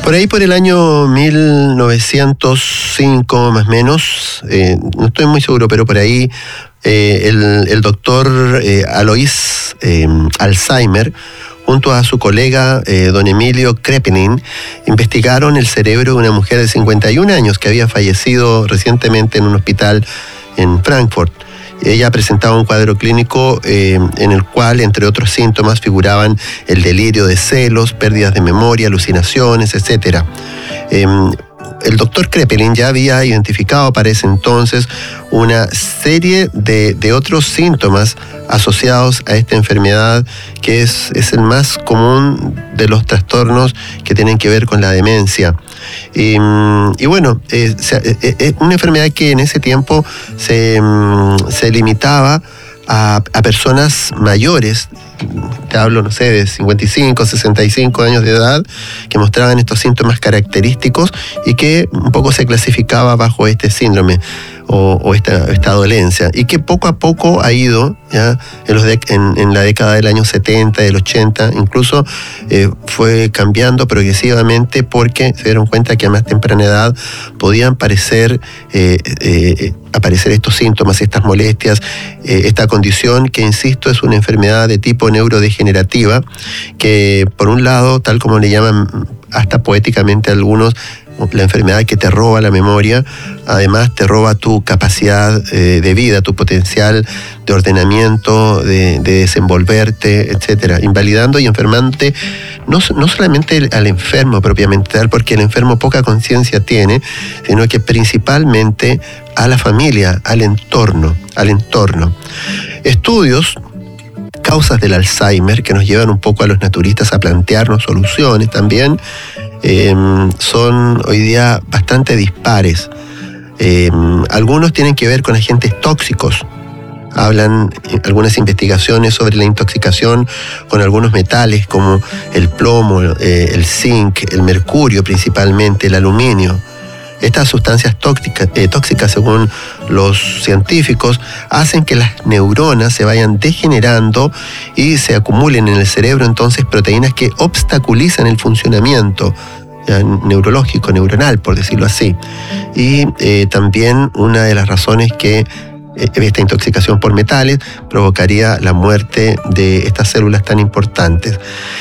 Por ahí, por el año 1905 más o menos, no estoy muy seguro, pero por ahí el doctor Alois Alzheimer, junto a su colega don Emilio Kraepelin, investigaron el cerebro de una mujer de 51 años que había fallecido recientemente en un hospital en Frankfurt. Ella presentaba un cuadro clínico en el cual, entre otros síntomas, figuraban el delirio de celos, pérdidas de memoria, alucinaciones, etc. El doctor Kraepelin ya había identificado para ese entonces una serie de otros síntomas asociados a esta enfermedad, que es el más común de los trastornos que tienen que ver con la demencia. Y bueno, es una enfermedad que en ese tiempo se limitaba a personas mayores, te hablo, no sé, de 55, 65 años de edad, que mostraban estos síntomas característicos y que un poco se clasificaba bajo este síndrome o esta dolencia, y que poco a poco ha ido, ya en la década del año 70, del 80, incluso fue cambiando progresivamente, porque se dieron cuenta que a más temprana edad podían aparecer estos síntomas, estas molestias, esta condición que, insisto, es una enfermedad de tipo neurodegenerativa, que por un lado, tal como le llaman hasta poéticamente algunos, la enfermedad que te roba la memoria, además te roba tu capacidad de vida, tu potencial de ordenamiento, de desenvolverte, etcétera, invalidando y enfermándote no solamente al enfermo propiamente tal, porque el enfermo poca conciencia tiene, sino que principalmente a la familia, al entorno. Estudios, causas del Alzheimer, que nos llevan un poco a los naturistas a plantearnos soluciones también, son hoy día bastante dispares. Algunos tienen que ver con agentes tóxicos. Hablan algunas investigaciones sobre la intoxicación con algunos metales como el plomo, el zinc, el mercurio principalmente, el aluminio. Estas sustancias tóxicas, según los científicos, hacen que las neuronas se vayan degenerando y se acumulen en el cerebro entonces proteínas que obstaculizan el funcionamiento neurológico, neuronal, por decirlo así. Y también una de las razones que esta intoxicación por metales provocaría la muerte de estas células tan importantes.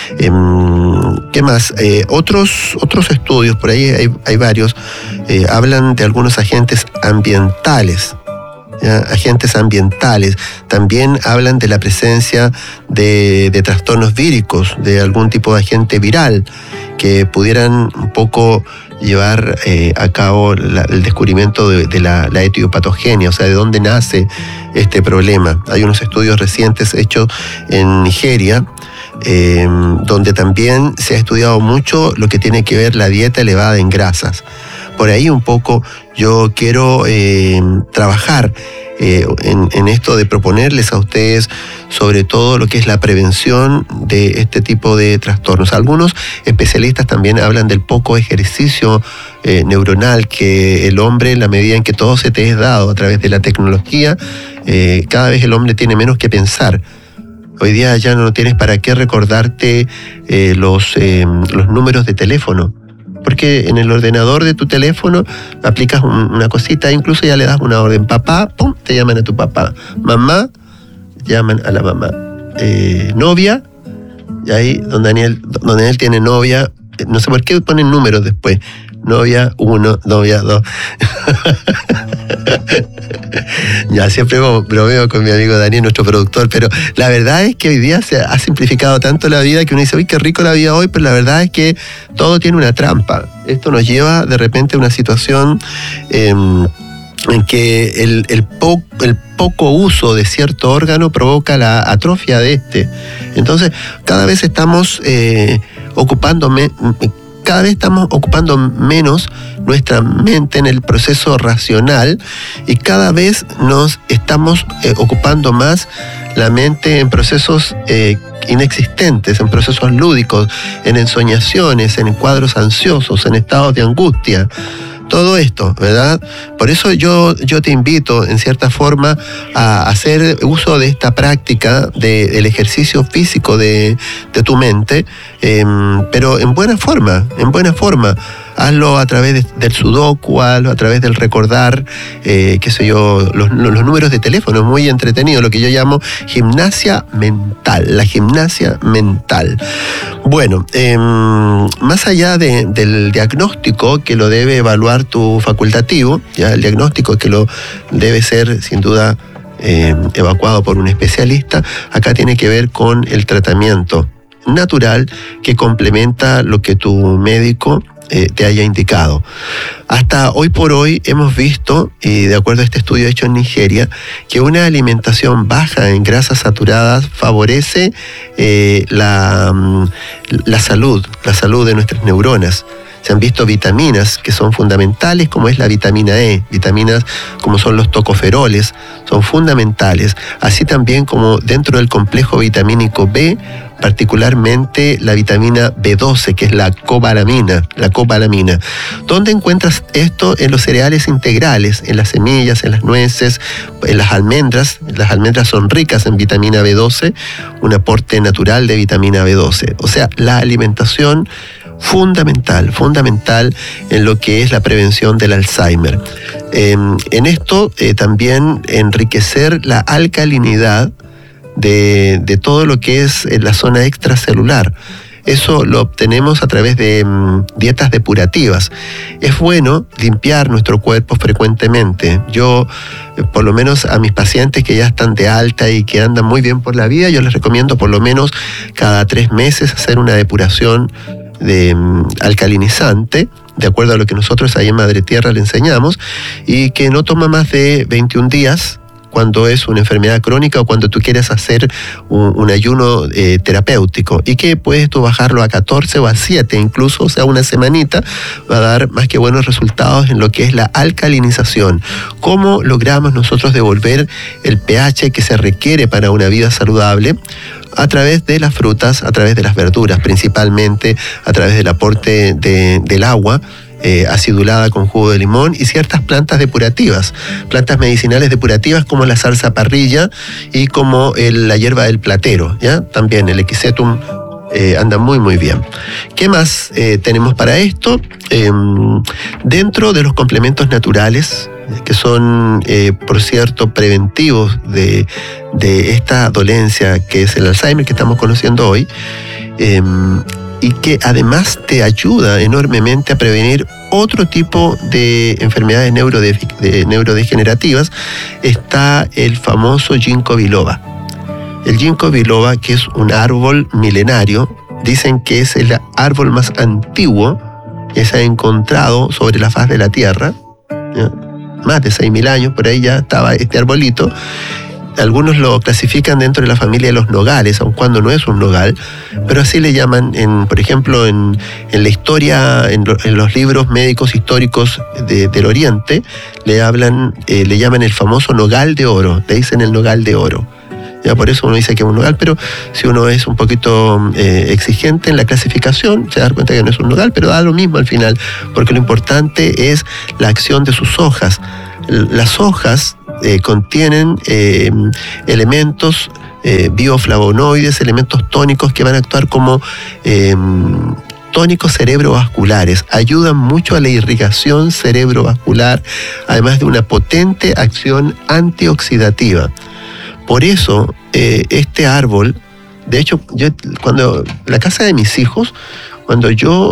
¿Qué más? Otros estudios, por ahí hay varios, hablan de algunos agentes ambientales. Agentes ambientales. También hablan de la presencia de trastornos víricos, de algún tipo de agente viral que pudieran un poco llevar a cabo el descubrimiento de la etiopatogenia, o sea, de dónde nace este problema. Hay unos estudios recientes hechos en Nigeria, donde también se ha estudiado mucho lo que tiene que ver la dieta elevada en grasas. Por ahí un poco yo quiero trabajar en esto de proponerles a ustedes sobre todo lo que es la prevención de este tipo de trastornos. Algunos especialistas también hablan del poco ejercicio neuronal que el hombre, en la medida en que todo se te es dado a través de la tecnología, cada vez el hombre tiene menos que pensar. Hoy día ya no tienes para qué recordarte los números de teléfono, porque en el ordenador de tu teléfono aplicas una cosita, incluso ya le das una orden. Papá, pum, te llaman a tu papá. Mamá, llaman a la mamá. Novia, y ahí donde Daniel tiene novia, no sé por qué ponen números después. Novia 1, novia 2. Ya siempre bromeo con mi amigo Daniel, nuestro productor, pero la verdad es que hoy día se ha simplificado tanto la vida que uno dice, uy, qué rico la vida hoy, pero la verdad es que todo tiene una trampa. Esto nos lleva de repente a una situación en que el poco uso de cierto órgano provoca la atrofia de este. Entonces, cada vez estamos ocupando menos nuestra mente en el proceso racional, y cada vez nos estamos ocupando más la mente en procesos inexistentes, en procesos lúdicos, en ensoñaciones, en cuadros ansiosos, en estados de angustia. todo esto, ¿verdad? Por eso yo te invito, en cierta forma, a hacer uso de esta práctica del ejercicio físico de tu mente, pero en buena forma. Hazlo a través del sudoku, hazlo a través del recordar, los números de teléfono. Es muy entretenido, lo que yo llamo gimnasia mental, la gimnasia mental. Bueno, más allá del diagnóstico que lo debe evaluar tu facultativo, ya el diagnóstico que lo debe ser sin duda evacuado por un especialista, acá tiene que ver con el tratamiento natural que complementa lo que tu médico te haya indicado. Hasta hoy por hoy hemos visto, y de acuerdo a este estudio hecho en Nigeria, que una alimentación baja en grasas saturadas favorece la salud de nuestras neuronas. Se han visto vitaminas que son fundamentales, como es la vitamina E, vitaminas como son los tocoferoles, son fundamentales, así también como dentro del complejo vitamínico B, particularmente la vitamina B12, que es la cobalamina. ¿Dónde encuentras esto? En los cereales integrales, en las semillas, en las nueces, en las almendras. Las almendras son ricas en vitamina B12, un aporte natural de vitamina B12. O sea, la alimentación fundamental en lo que es la prevención del Alzheimer. En esto también enriquecer la alcalinidad de todo lo que es la zona extracelular. Eso lo obtenemos a través de dietas depurativas. Es bueno limpiar nuestro cuerpo frecuentemente. Yo, por lo menos a mis pacientes que ya están de alta y que andan muy bien por la vida, yo les recomiendo por lo menos cada 3 meses hacer una depuración de alcalinizante, de acuerdo a lo que nosotros ahí en Madre Tierra le enseñamos, y que no toma más de 21 días cuando es una enfermedad crónica o cuando tú quieres hacer un ayuno terapéutico, y que puedes tú bajarlo a 14 o a 7 incluso, o sea, una semanita, va a dar más que buenos resultados en lo que es la alcalinización. ¿Cómo logramos nosotros devolver el pH que se requiere para una vida saludable? A través de las frutas, a través de las verduras, principalmente a través del aporte del agua acidulada con jugo de limón, y ciertas plantas depurativas, plantas medicinales depurativas como la salsa parrilla y como la hierba del platero, ¿ya? También el equisetum anda muy bien. ¿Qué más tenemos para esto? Dentro de los complementos naturales, que son, por cierto, preventivos de esta dolencia que es el Alzheimer que estamos conociendo hoy, y que además te ayuda enormemente a prevenir otro tipo de enfermedades neurodegenerativas, está el famoso ginkgo biloba. El ginkgo biloba, que es un árbol milenario, dicen que es el árbol más antiguo que se ha encontrado sobre la faz de la Tierra, ¿ya? Más de 6.000 años, por ahí ya estaba este arbolito. Algunos lo clasifican dentro de la familia de los nogales, aun cuando no es un nogal, pero así le llaman, por ejemplo, en la historia, en los libros médicos históricos del Oriente, le llaman el famoso nogal de oro, le dicen el nogal de oro. Ya por eso uno dice que es un nogal, pero si uno es un poquito exigente en la clasificación, se da cuenta que no es un nogal, pero da lo mismo al final, porque lo importante es la acción de sus hojas. Las hojas contienen elementos bioflavonoides, elementos tónicos que van a actuar como tónicos cerebrovasculares, ayudan mucho a la irrigación cerebrovascular, además de una potente acción antioxidativa. Por eso, este árbol, de hecho, cuando la casa de mis hijos, cuando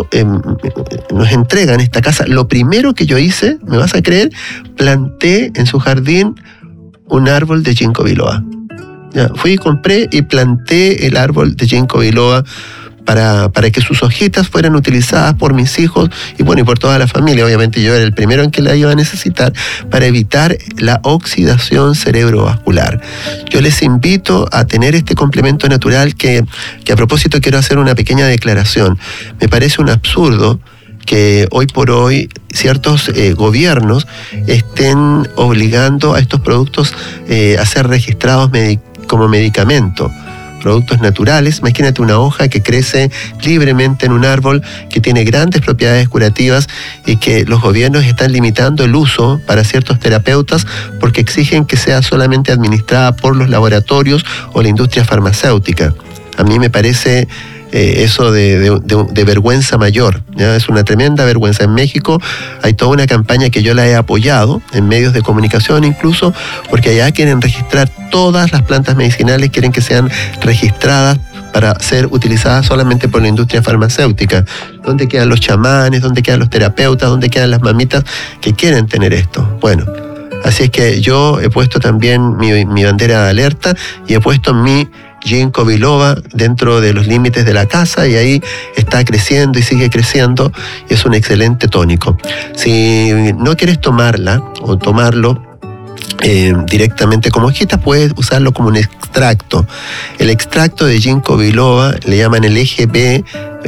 nos entregan esta casa, lo primero que yo hice, ¿me vas a creer? Planté en su jardín un árbol de ginkgo biloba. Ya, fui y compré y planté el árbol de ginkgo biloba para que sus hojitas fueran utilizadas por mis hijos y bueno, y por toda la familia. Obviamente yo era el primero en que la iba a necesitar para evitar la oxidación cerebrovascular. Yo les invito a tener este complemento natural que a propósito quiero hacer una pequeña declaración. Me parece un absurdo que hoy por hoy ciertos gobiernos estén obligando a estos productos a ser registrados como medicamento. productos naturales. Imagínate una hoja que crece libremente en un árbol, que tiene grandes propiedades curativas y que los gobiernos están limitando el uso para ciertos terapeutas porque exigen que sea solamente administrada por los laboratorios o la industria farmacéutica. A mí me parece eso de vergüenza mayor, ¿ya? Es una tremenda vergüenza. En México hay toda una campaña que yo la he apoyado, en medios de comunicación incluso, porque allá quieren registrar todas las plantas medicinales, quieren que sean registradas para ser utilizadas solamente por la industria farmacéutica. ¿Dónde quedan los chamanes? ¿Dónde quedan los terapeutas? ¿Dónde quedan las mamitas que quieren tener esto? Bueno, así es que yo he puesto también mi bandera de alerta y he puesto mi ginkgo biloba dentro de los límites de la casa y ahí está creciendo y sigue creciendo y es un excelente tónico. Si no quieres tomarla o tomarlo directamente como hojitas, puedes usarlo como un extracto. El extracto de ginkgo biloba, le llaman el EGB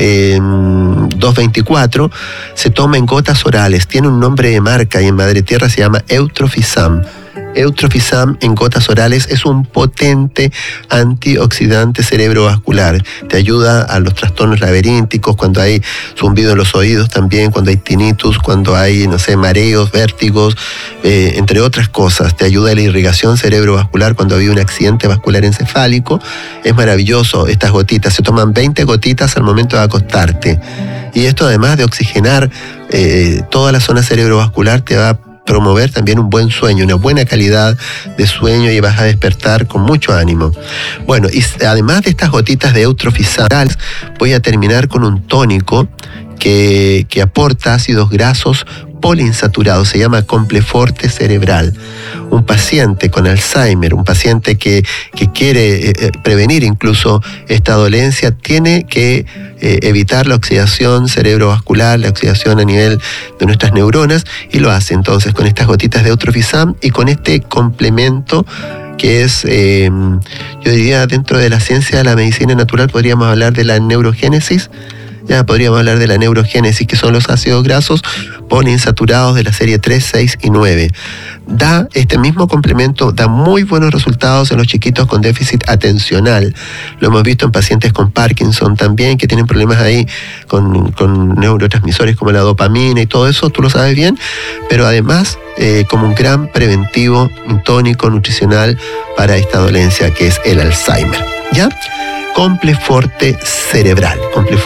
224, se toma en gotas orales, tiene un nombre de marca y en Madre Tierra se llama Eutrofisam. Eutrofisam en gotas orales es un potente antioxidante cerebrovascular. Te ayuda a los trastornos laberínticos, cuando hay zumbido en los oídos también, cuando hay tinnitus, cuando hay, mareos, vértigos, entre otras cosas. Te ayuda a la irrigación cerebrovascular cuando había un accidente vascular encefálico. Es maravilloso estas gotitas. Se toman 20 gotitas al momento de acostarte. Y esto, además de oxigenar toda la zona cerebrovascular, te va a promover también un buen sueño, una buena calidad de sueño y vas a despertar con mucho ánimo. Bueno, y además de estas gotitas de Eutrofisam, voy a terminar con un tónico que aporta ácidos grasos poliinsaturados, se llama Compleforte Cerebral. Un paciente con Alzheimer, un paciente que quiere prevenir incluso esta dolencia, tiene que evitar la oxidación cerebrovascular, la oxidación a nivel de nuestras neuronas, y lo hace entonces con estas gotitas de Eutrofisam y con este complemento que es, yo diría, dentro de la ciencia de la medicina natural podríamos hablar de la neurogénesis. Ya podríamos hablar de la neurogénesis, que son los ácidos grasos poliinsaturados de la serie 3, 6 y 9. Este mismo complemento da muy buenos resultados en los chiquitos con déficit atencional. Lo hemos visto en pacientes con Parkinson también, que tienen problemas ahí con neurotransmisores como la dopamina y todo eso, tú lo sabes bien, pero además como un gran preventivo, un tónico nutricional para esta dolencia que es el Alzheimer. ¿Ya? Compleforte Cerebral.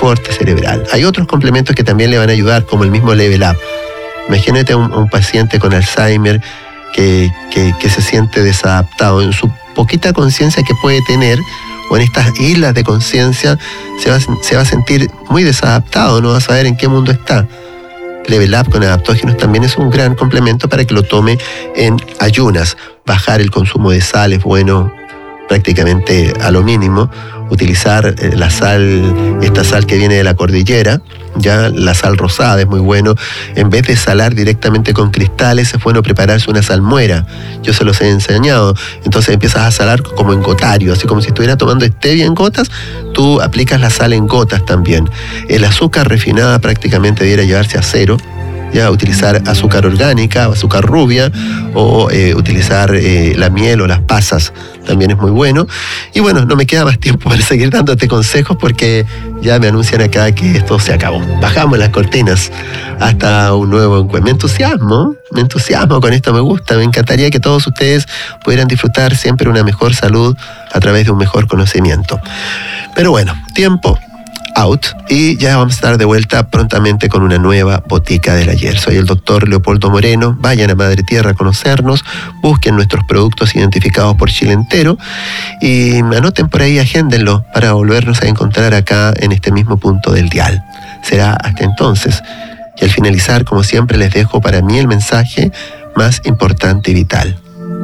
Hay otros complementos que también le van a ayudar, como el mismo Level Up. Imagínate a un paciente con Alzheimer que se siente desadaptado. En su poquita conciencia que puede tener, o en estas islas de conciencia, se va a sentir muy desadaptado, no va a saber en qué mundo está. Level Up con adaptógenos también es un gran complemento para que lo tome en ayunas. Bajar el consumo de sal es bueno, prácticamente a lo mínimo. Utilizar la sal, esta sal que viene de la cordillera, ya la sal rosada es muy bueno. En vez de salar directamente con cristales, es bueno prepararse una salmuera. Yo se los he enseñado. Entonces empiezas a salar como en gotario, así como si estuviera tomando stevia en gotas, tú aplicas la sal en gotas también. El azúcar refinada prácticamente debiera llevarse a cero. Ya utilizar azúcar orgánica, azúcar rubia, o utilizar la miel o las pasas también es muy bueno. Y bueno, no me queda más tiempo para seguir dándote consejos porque ya me anuncian acá que esto se acabó. Bajamos las cortinas hasta un nuevo encuentro. Me entusiasmo con esto, me gusta, me encantaría que todos ustedes pudieran disfrutar siempre una mejor salud a través de un mejor conocimiento. Pero bueno, tiempo out, y ya vamos a estar de vuelta prontamente con una nueva Botica del Ayer. Soy el doctor Leopoldo Moreno. Vayan a Madre Tierra a conocernos, busquen nuestros productos identificados por Chile entero y anoten por ahí, agéndenlo para volvernos a encontrar acá en este mismo punto del dial. Será hasta entonces, y al finalizar, como siempre, les dejo para mí el mensaje más importante y vital.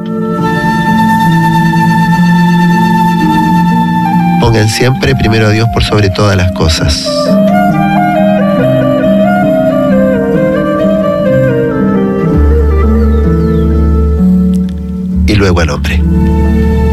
Pongan siempre primero a Dios por sobre todas las cosas. Y luego al hombre.